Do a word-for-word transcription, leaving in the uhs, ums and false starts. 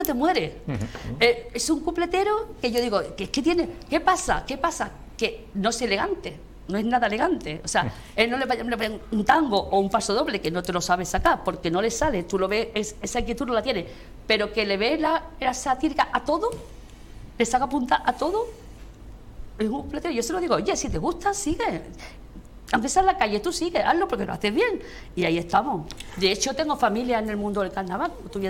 te mueres. Uh-huh. eh, es un cupletero que yo digo, que es que tiene, ¿qué pasa? ¿Qué pasa? Que no es elegante, no es nada elegante. O sea, uh-huh. él no le vaya a un tango o un paso doble que no te lo sabes sacar, porque no le sale, tú lo ves, es, esa inquietud no la tiene, pero que le ve la, la satírica a todo, le saca punta a todo, es un cupletero. Yo se lo digo, oye, si te gusta, sigue. Aunque sea en la calle, tú sigue, hazlo porque lo haces bien. Y ahí estamos. De hecho, tengo familia en el mundo del carnaval. Tú